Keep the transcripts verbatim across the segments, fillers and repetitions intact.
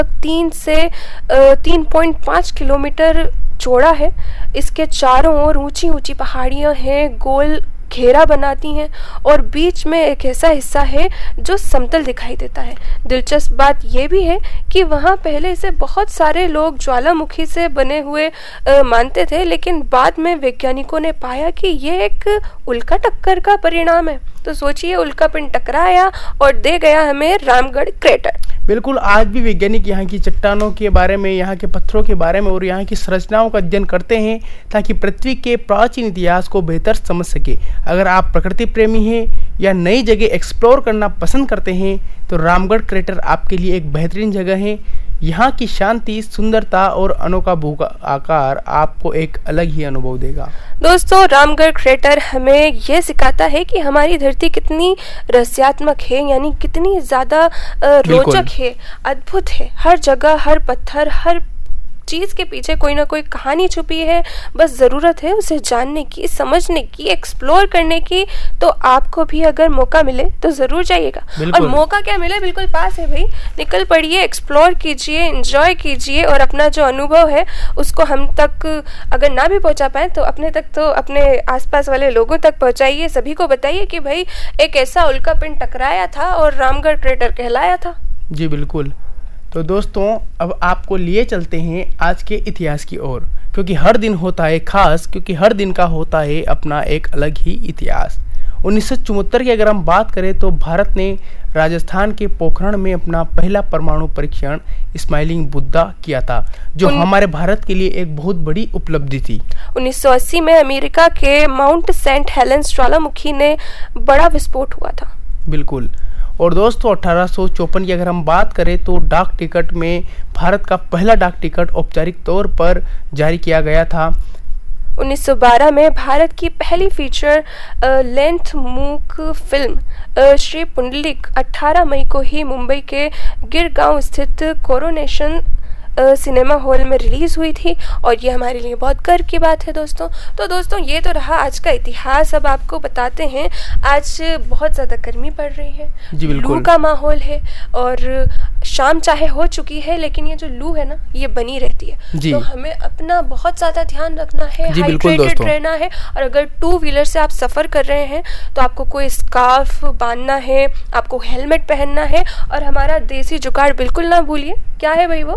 तीन से तीन पॉइंट पाँच किलोमीटर चौड़ा है। इसके चारों ओर ऊंची ऊंची पहाड़ियां हैं, गोल घेरा बनाती हैं और बीच में एक ऐसा हिस्सा है जो समतल दिखाई देता है। दिलचस्प बात यह भी है कि वहाँ पहले से बहुत सारे लोग ज्वालामुखी से बने हुए आ, मानते थे, लेकिन बाद में वैज्ञानिकों ने पाया कि यह एक उल्का टक्कर का परिणाम है। तो सोचिए, उल्का पिंड टकराया और दे गया हमें रामगढ़ क्रेटर। बिल्कुल, आज भी वैज्ञानिक यहाँ की चट्टानों के बारे में, यहाँ के पत्थरों के बारे में और यहाँ की संरचनाओं का अध्ययन करते हैं ताकि पृथ्वी के प्राचीन इतिहास को बेहतर समझ सके। अगर आप प्रकृति प्रेमी हैं या नई जगह एक्सप्लोर करना पसंद करते हैं तो रामगढ़ क्रेटर आपके लिए एक बेहतरीन जगह है। यहाँ की शांति, सुंदरता और अनोखा भू आकार आपको एक अलग ही अनुभव देगा। दोस्तों, रामगढ़ क्रेटर हमें यह सिखाता है कि हमारी धरती कितनी रहस्यात्मक है, यानी कितनी ज़्यादा रोचक है, अद्भुत है। हर जगह, हर पत्थर, हर चीज़ के पीछे कोई ना कोई कहानी छुपी है। बस ज़रूरत है उसे जानने की, समझने की, एक्सप्लोर करने की। तो आपको भी अगर मौका मिले तो ज़रूर जाइएगा। और मौका क्या मिले, बिल्कुल पास है भाई। निकल पड़िए, एक्सप्लोर कीजिए, एंजॉय कीजिए और अपना जो अनुभव है उसको हम तक अगर ना भी पहुंचा पाए तो अपने तक तो अपने आसपास वाले लोगों तक पहुंचाइए। सभी को बताइए कि भाई एक ऐसा उल्का पिंड टकराया था और रामगढ़ क्रेटर कहलाया था। जी बिल्कुल। तो दोस्तों, अब आपको लिए चलते हैं आज के इतिहास की ओर, क्योंकि हर दिन होता है खास, क्योंकि हर दिन का होता है अपना एक अलग ही इतिहास। उन्नीस सौ चौहत्तर की अगर हम बात करें तो भारत ने राजस्थान के पोखरण में अपना पहला परमाणु परीक्षण स्माइलिंग बुद्धा किया था, जो उन... हमारे भारत के लिए एक बहुत बड़ी उपलब्धि थी। उन्नीस सौ अस्सी में अमेरिका के माउंट सेंट हेलेंस ज्वालामुखी ने बड़ा विस्फोट हुआ था। बिल्कुल। और दोस्तों, अठारह सौ चौपन की अगर हम बात करें तो डाक टिकट में भारत का पहला डाक टिकट औपचारिक तौर पर जारी किया गया था। उन्नीस सौ बारह में भारत की पहली फीचर लेंथ मूक फिल्म श्री पुंडलिक अठारह मई को ही मुंबई के गिरगांव स्थित कोरोनेशन सिनेमा हॉल में रिलीज हुई थी और ये हमारे लिए बहुत गर्व की बात है दोस्तों। तो दोस्तों, ये तो रहा आज का इतिहास। अब आपको बताते हैं, आज बहुत ज़्यादा गर्मी पड़ रही है, लू का माहौल है और शाम चाहे हो चुकी है लेकिन ये जो लू है ना, ये बनी रहती है। तो हमें अपना बहुत ज़्यादा ध्यान रखना है, हाइड्रेटेड रहना है। और अगर टू व्हीलर से आप सफ़र कर रहे हैं तो आपको कोई स्कार्फ बांधना है, आपको हेलमेट पहनना है और हमारा देसी जुगाड़ बिल्कुल ना भूलिए। क्या है भाई वो?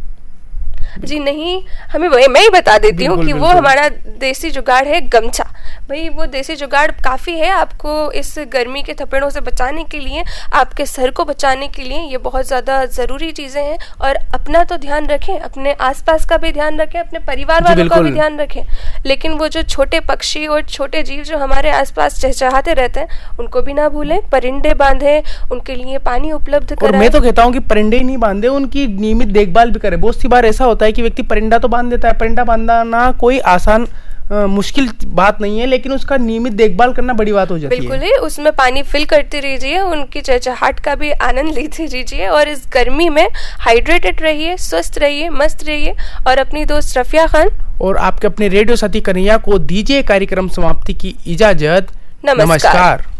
जी नहीं, हमें मैं ही बता देती हूँ कि वो हमारा देसी जुगाड़ है गमछा। भाई वो देसी जुगाड़ काफ़ी है आपको इस गर्मी के थपेड़ों से बचाने के लिए, आपके सर को बचाने के लिए। ये बहुत ज़्यादा ज़रूरी चीज़ें हैं। और अपना तो ध्यान रखें, अपने आसपास का भी ध्यान रखें, अपने परिवार वालों का भी ध्यान रखें। लेकिन वो जो छोटे पक्षी और छोटे जीव जो हमारे आसपास चहचहाते रहते हैं, उनको भी ना भूलें। परिंदे बांधें, उनके लिए पानी उपलब्ध कराएं। और मैं तो कहता हूँ कि परिंदे ही नहीं बांधे, उनकी नियमित देखभाल भी करें। बहुत सी बार ऐसा होता है कि व्यक्ति परिंदा तो बांध देता है। परिंदा बांधना कोई आसान आ, मुश्किल बात नहीं है, लेकिन उसका नियमित देखभाल करना बड़ी बात हो जाती है। बिल्कुल ही, उसमें पानी फिल करते रहिए, उनकी चहचहाट का भी आनंद लेते रहिए और इस गर्मी में हाइड्रेटेड रहिए, स्वस्थ रहिए, मस्त रहिए। और अपनी दोस्त रफिया खान और आपके अपने रेडियो साथी कन्हैया को दीजिए कार्यक्रम समाप्ति की इजाजत। नमस्कार, नमस्कार।